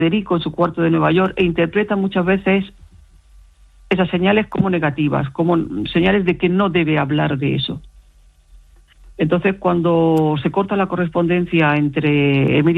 Federico en su cuarto de Nueva York e interpreta muchas veces esas señales como negativas, como señales de que no debe hablar de eso. Entonces, cuando se corta la correspondencia entre Emilia